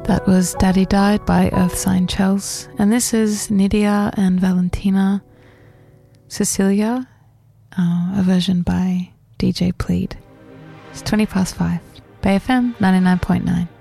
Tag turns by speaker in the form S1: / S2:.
S1: That was Daddy Died by Earth Sign Chels, and this is Nydia and Valentina Cecilia, a version by DJ Plead. It's 5:20. Bay FM 99.9.